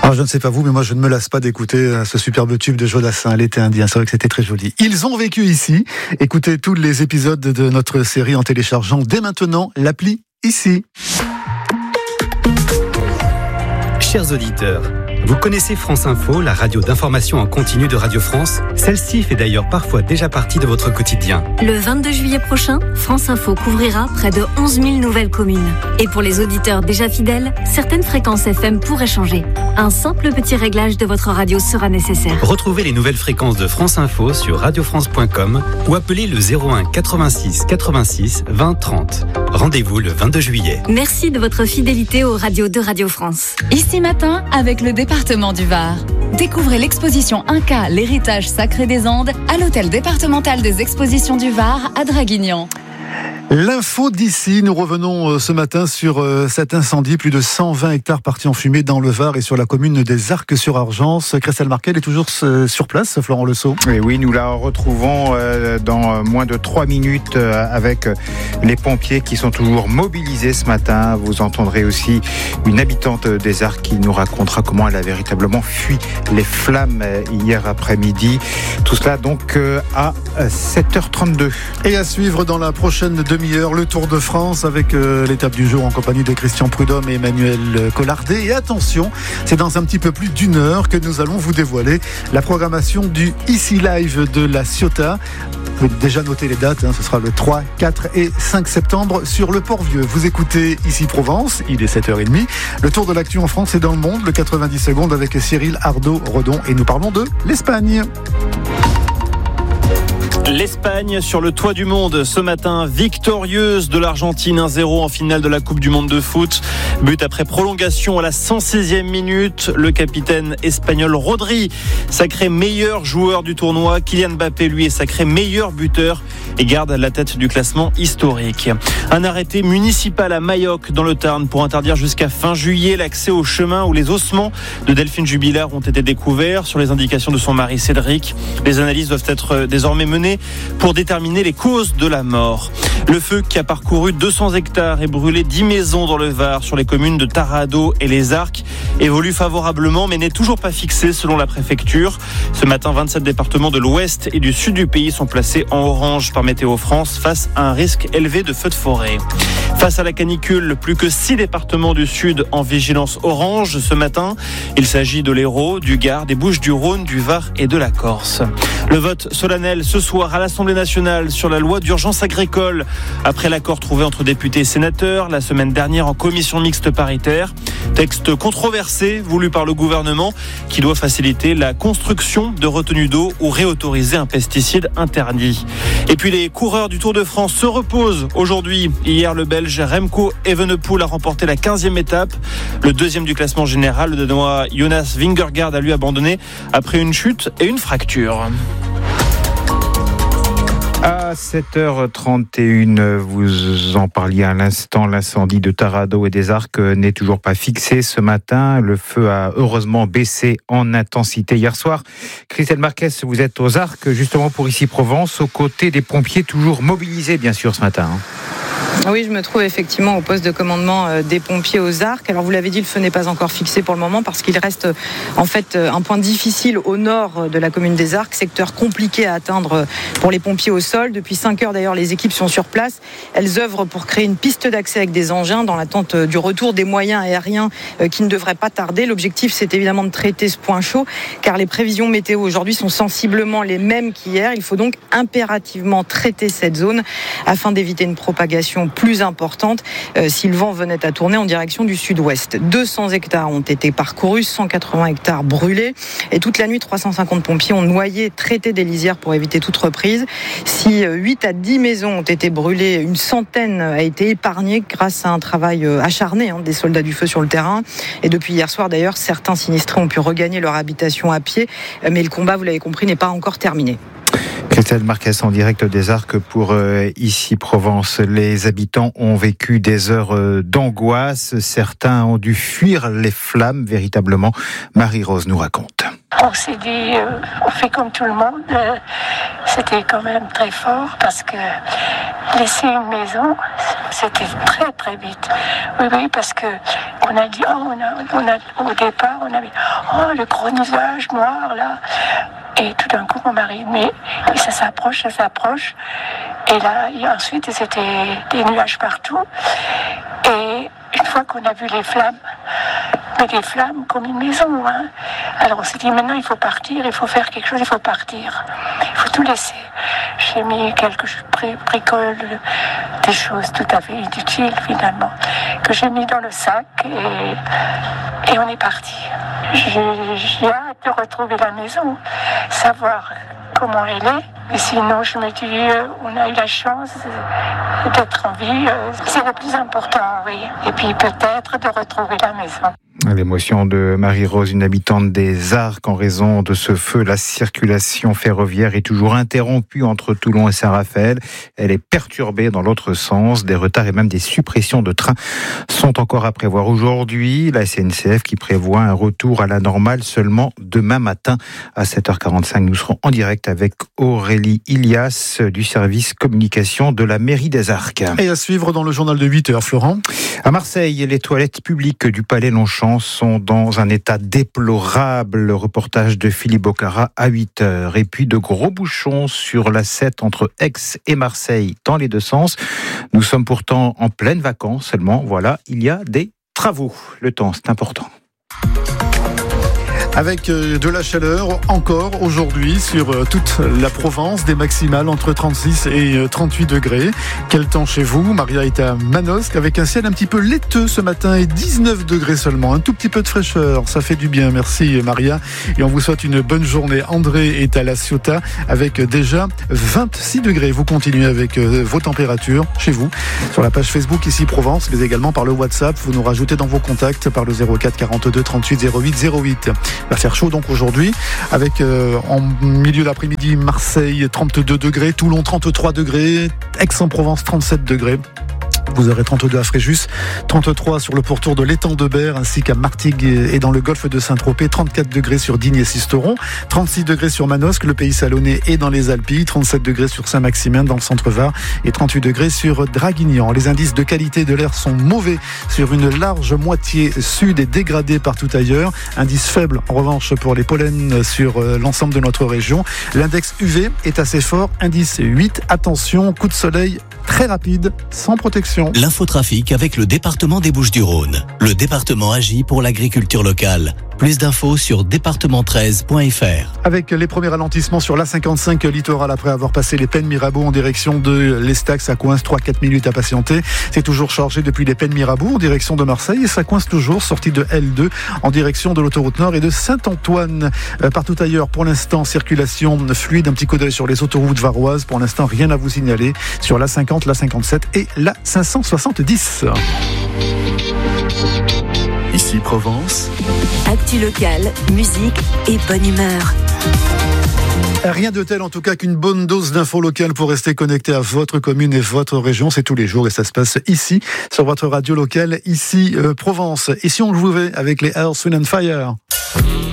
Alors je ne sais pas vous, mais moi je ne me lasse pas d'écouter ce superbe tube de Jodassin, L'été indien. C'est vrai que c'était très joli. Ils ont vécu ici. Écoutez tous les épisodes de notre série en téléchargeant dès maintenant l'appli Ici. Chers auditeurs, vous connaissez France Info, la radio d'information en continu de Radio France? Celle-ci fait d'ailleurs parfois déjà partie de votre quotidien. Le 22 juillet prochain, France Info couvrira près de 11 000 nouvelles communes. Et pour les auditeurs déjà fidèles, certaines fréquences FM pourraient changer. Un simple petit réglage de votre radio sera nécessaire. Retrouvez les nouvelles fréquences de France Info sur radiofrance.com ou appelez le 01 86 86 20 30. Rendez-vous le 22 juillet. Merci de votre fidélité aux radios de Radio France. Ici matin, avec le département du Var. Découvrez l'exposition Inca, l'héritage sacré des Andes, à l'hôtel départemental des expositions du Var à Draguignan. L'info d'ici, nous revenons ce matin sur cet incendie, plus de 120 hectares partis en fumée dans le Var et sur la commune des Arcs-sur-Argence. Christelle Marquel est toujours sur place, Florent Lesault. Et oui, nous la retrouvons dans moins de 3 minutes avec les pompiers qui sont toujours mobilisés ce matin. Vous entendrez aussi une habitante des Arcs qui nous racontera comment elle a véritablement fui les flammes hier après-midi. Tout cela donc à 7h32. Et à suivre dans la prochaine demi-heure, le Tour de France avec l'étape du jour en compagnie de Christian Prudhomme et Emmanuel Collardet. Et attention, c'est dans un petit peu plus d'une heure que nous allons vous dévoiler la programmation du Ici Live de la Ciotat. Vous pouvez déjà noter les dates, ce sera le 3, 4 et 5 septembre sur le Port-Vieux. Vous écoutez Ici Provence, il est 7h30. Le tour de l'actu en France et dans le monde, le 90 secondes avec Cyril Ardo-Redon. Et nous parlons de l'Espagne. L'Espagne sur le toit du monde ce matin, victorieuse de l'Argentine 1-0 en finale de la Coupe du Monde de foot. But après prolongation à la 106e minute. Le capitaine espagnol Rodri, sacré meilleur joueur du tournoi. Kylian Mbappé, lui, est sacré meilleur buteur et garde la tête du classement historique. Un arrêté municipal à Majorque dans le Tarn pour interdire jusqu'à fin juillet l'accès au chemin où les ossements de Delphine Jubilard ont été découverts sur les indications de son mari Cédric. Les analyses doivent être désormais menées pour déterminer les causes de la mort. Le feu qui a parcouru 200 hectares et brûlé 10 maisons dans le Var sur les communes de Tarado et les Arcs évolue favorablement mais n'est toujours pas fixé selon la préfecture. Ce matin, 27 départements de l'ouest et du sud du pays sont placés en orange par Météo France face à un risque élevé de feux de forêt. Face à la canicule, plus que 6 départements du sud en vigilance orange ce matin. Il s'agit de l'Hérault, du Gard, des Bouches-du-Rhône, du Var et de la Corse. Le vote solennel ce soir à l'Assemblée nationale sur la loi d'urgence agricole. Après l'accord trouvé entre députés et sénateurs la semaine dernière en commission mixte paritaire. Texte controversé voulu par le gouvernement qui doit faciliter la construction de retenues d'eau ou réautoriser un pesticide interdit. Et puis les coureurs du Tour de France se reposent aujourd'hui. Hier, le Belge Remco Evenepoel a remporté la 15e étape. Le deuxième du classement général, le Danois Jonas Vingegaard a lui abandonné après une chute et une fracture. À 7h31, vous en parliez à l'instant, l'incendie de Tarado et des Arcs n'est toujours pas fixé ce matin. Le feu a heureusement baissé en intensité hier soir. Christelle Marquez, vous êtes aux Arcs justement pour Ici Provence, aux côtés des pompiers toujours mobilisés bien sûr ce matin. Oui, je me trouve effectivement au poste de commandement des pompiers aux Arcs. Alors vous l'avez dit, le feu n'est pas encore fixé pour le moment parce qu'il reste en fait un point difficile au nord de la commune des Arcs, secteur compliqué à atteindre pour les pompiers au sol. Depuis 5 heures d'ailleurs, les équipes sont sur place. Elles œuvrent pour créer une piste d'accès avec des engins dans l'attente du retour des moyens aériens qui ne devraient pas tarder. L'objectif, c'est évidemment de traiter ce point chaud car les prévisions météo aujourd'hui sont sensiblement les mêmes qu'hier. Il faut donc impérativement traiter cette zone afin d'éviter une propagation plus importante si le vent venait à tourner en direction du sud-ouest. 200 hectares ont été parcourus, 180 hectares brûlés et toute la nuit 350 pompiers ont noyé, traité des lisières pour éviter toute reprise. Si 8 à 10 maisons ont été brûlées, une centaine a été épargnée grâce à un travail acharné des soldats du feu sur le terrain. Et depuis hier soir d'ailleurs, certains sinistrés ont pu regagner leur habitation à pied, mais le combat, vous l'avez compris, n'est pas encore terminé. Christelle Marquez en direct des Arcs pour Ici Provence. Les habitants ont vécu des heures d'angoisse. Certains ont dû fuir les flammes véritablement. Marie-Rose nous raconte. On s'est dit, on fait comme tout le monde. C'était quand même très fort parce que laisser une maison, c'était très très vite. Oui, parce que on a dit, au départ, on avait, le gros nuage noir là. Et tout d'un coup, mon mari, mais ça s'approche. Et là, ensuite, c'était des nuages partout. Et une fois qu'on a vu les flammes, mais des flammes comme une maison, hein. Alors on s'est dit, maintenant il faut partir, il faut faire quelque chose, il faut partir. Il faut tout laisser. J'ai mis quelques bricoles, des choses tout à fait inutiles finalement, que j'ai mis dans le sac et on est parti. J'ai hâte de retrouver la maison, savoir comment elle est. Mais sinon, je me dis, on a eu la chance d'être en vie. C'est le plus important, oui. Et puis peut-être de retrouver la maison. L'émotion de Marie-Rose, une habitante des Arcs. En raison de ce feu, la circulation ferroviaire est toujours interrompue entre Toulon et Saint-Raphaël. Elle est perturbée dans l'autre sens. Des retards et même des suppressions de trains sont encore à prévoir aujourd'hui. La SNCF qui prévoit un retour à la normale seulement demain matin à 7h45. Nous serons en direct avec Aurélie Ilias du service communication de la mairie des Arcs. Et à suivre dans le journal de 8h, Florent. À Marseille, les toilettes publiques du Palais Longchamp sont dans un état déplorable. Le reportage de Philippe Bocara à 8h. Et puis de gros bouchons sur la 7 entre Aix et Marseille dans les deux sens. Nous sommes pourtant en pleine vacances seulement. Voilà, il y a des travaux. Le temps, c'est important. Avec de la chaleur encore aujourd'hui sur toute la Provence, des maximales entre 36 et 38 degrés. Quel temps chez vous? Maria est à Manosque avec un ciel un petit peu laiteux ce matin et 19 degrés seulement. Un tout petit peu de fraîcheur, ça fait du bien. Merci Maria. Et on vous souhaite une bonne journée. André est à La Ciotat avec déjà 26 degrés. Vous continuez avec vos températures chez vous sur la page Facebook ici Provence, mais également par le WhatsApp. Vous nous rajoutez dans vos contacts par le 04 42 38 08 08. Va faire chaud donc aujourd'hui avec en milieu d'après-midi Marseille 32 degrés, Toulon 33 degrés, Aix-en-Provence 37 degrés. Vous aurez 32 à Fréjus, 33 sur le pourtour de l'étang de Berre ainsi qu'à Martigues et dans le golfe de Saint-Tropez, 34 degrés sur Digne et Sisteron, 36 degrés sur Manosque, le pays salonnais et dans les Alpilles, 37 degrés sur Saint-Maximin dans le centre-Var et 38 degrés sur Draguignan. Les indices de qualité de l'air sont mauvais sur une large moitié sud et dégradés partout ailleurs. Indice faible en revanche pour les pollens sur l'ensemble de notre région. L'index UV est assez fort, indice 8. Attention, coup de soleil très rapide, sans protection. L'infotrafic avec le département des Bouches-du-Rhône. Le département agit pour l'agriculture locale. Plus d'infos sur département13.fr. Avec les premiers ralentissements sur l'A55 littoral après avoir passé les Pennes Mirabeau en direction de l'Estac, ça coince 3-4 minutes à patienter. C'est toujours chargé depuis les Pennes Mirabeau en direction de Marseille et ça coince toujours sortie de L2 en direction de l'autoroute Nord et de Saint-Antoine. Partout ailleurs, pour l'instant, circulation fluide. Un petit coup d'œil sur les autoroutes varoises. Pour l'instant, rien à vous signaler sur l'A50, l'A57 et l'A570. Ici Provence. Actu locale, musique et bonne humeur. Rien de tel en tout cas qu'une bonne dose d'infos locales pour rester connecté à votre commune et votre région. C'est tous les jours et ça se passe ici, sur votre radio locale, ici Provence. Et si on jouait avec les Earth, Wind & Fire?